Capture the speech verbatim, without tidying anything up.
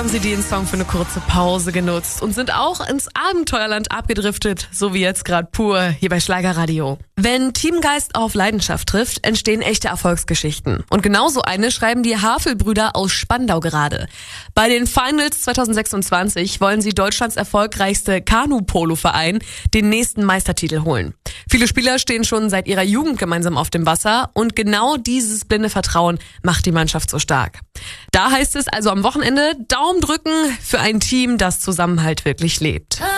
Haben sie den Song für eine kurze Pause genutzt und sind auch ins Abenteuerland abgedriftet, so wie jetzt gerade pur hier bei Schlagerradio. Wenn Teamgeist auf Leidenschaft trifft, entstehen echte Erfolgsgeschichten. Und genauso eine schreiben die Havelbrüder aus Spandau gerade. Bei den Finals zwanzig sechsundzwanzig wollen sie Deutschlands erfolgreichste Kanu-Polo-Verein den nächsten Meistertitel holen. Viele Spieler stehen schon seit ihrer Jugend gemeinsam auf dem Wasser und genau dieses blinde Vertrauen macht die Mannschaft so stark. Da heißt es also am Wochenende Daumen drücken für ein Team, das Zusammenhalt wirklich lebt.